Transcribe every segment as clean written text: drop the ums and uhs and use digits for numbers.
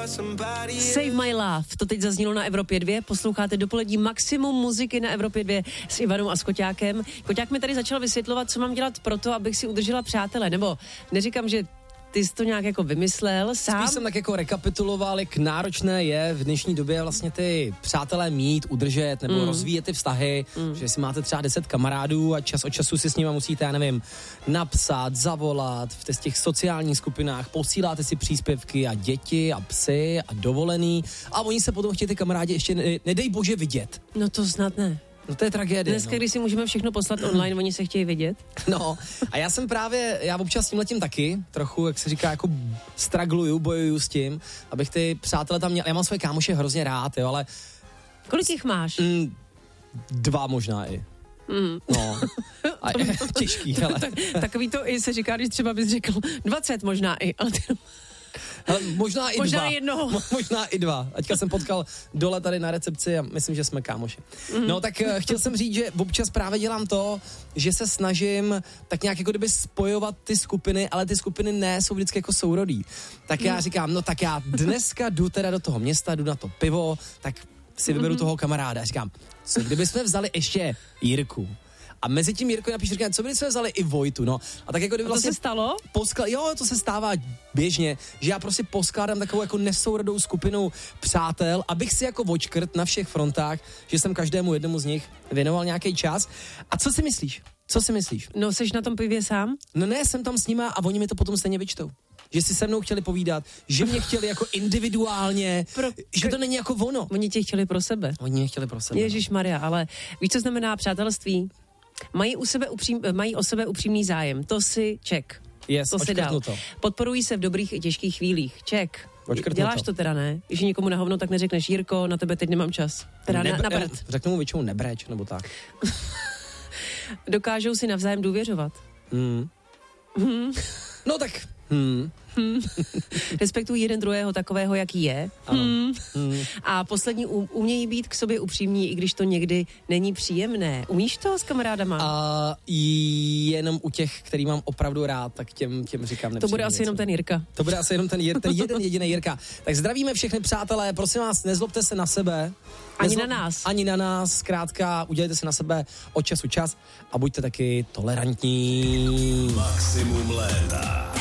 Save My Love, to teď zaznělo na Evropě 2, posloucháte dopolední maximum muziky na Evropě 2 s Ivanou a s Koťákem. Koťák mi tady začal vysvětlovat, co mám dělat pro to, abych si udržela přátele, nebo neříkám, že ty jsi to nějak jako vymyslel sám. Spíš jsem tak jako rekapituloval, jak náročné je v dnešní době vlastně ty přátelé mít, udržet nebo rozvíjet ty vztahy, že si máte třeba 10 kamarádů a čas od času si s nimi musíte, já nevím, napsat, zavolat v těch sociálních skupinách, posíláte si příspěvky a děti a psy a dovolený a oni se potom chtějí ty kamarádi ještě nedej bože vidět. No to snad ne. No to je tragédie. Dneska, když si můžeme všechno poslat online, oni se chtějí vidět. No a já občas s tímhletím taky trochu, jak se říká, jako stragluju, bojuju s tím, abych ty přátelé tam měl. Já mám své kámoše hrozně rád, jo, ale... Kolik jich máš? 2 možná i. No. A těžký, hele. Takový to i se říká, když třeba bys řekl 20 možná i, ale ty... Hele, možná i možná 2. jednoho. Možná i 2. Teďka jsem potkal dole tady na recepci a myslím, že jsme kámoši. No tak chtěl jsem říct, že občas právě dělám to, že se snažím tak nějak jako kdyby spojovat ty skupiny, ale ty skupiny ne jsou vždycky jako sourodí. Tak já říkám, no tak já dneska jdu teda do toho města, jdu na to pivo, tak si vyberu toho kamaráda. A říkám, co kdybychom vzali ještě Jirku? A mezi tím Jirko napíše, říkám, co by jsme vzali i Vojtu, no. A tak jako kdyby vlastně... To se stalo? Jo, to se stává běžně, že já prostě poskládám takovou jako nesourodou skupinu přátel, abych si jako vočkrt na všech frontách, že jsem každému jednomu z nich věnoval nějaký čas. A co si myslíš? Co si myslíš? No, seš na tom pivě sám? No ne, jsem tam s nima a oni mi to potom stejně vyčtou. Že si se mnou chtěli povídat, že mě chtěli jako individuálně, že to není jako ono. Oni tě chtěli pro sebe. Oni mě chtěli pro sebe. Ježišmarja, ale víš, co znamená přátelství? Mají o sebe upřímný zájem. To si ček. Yes, to si dal. To. Podporují se v dobrých i těžkých chvílích. Ček. Děláš to teda, ne? Když někomu na hovno, tak neřekneš, Jirko, na tebe teď nemám čas. Teda na prd. Řeknu mu většinou nebreč, nebo tak. Dokážou si navzájem důvěřovat. No tak... Respektují jeden druhého takového, jaký je. A poslední, umějí být k sobě upřímní, i když to někdy není příjemné. Umíš to s kamarádama? Jenom u těch, který mám opravdu rád, tak těm říkám nepříjemné. To bude asi jenom ten Jirka. To bude asi jenom ten jeden jediný Jirka. Tak zdravíme všechny přátelé, prosím vás, nezlobte se na sebe. Ani na nás, zkrátka, udělejte si na sebe od času čas a buďte taky tolerantní. Maximum léta.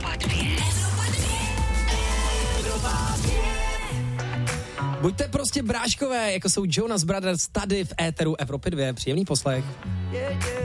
Buďte prostě bráškové, jako jsou Jonas Brothers tady v éteru Evropy 2. Příjemný poslech.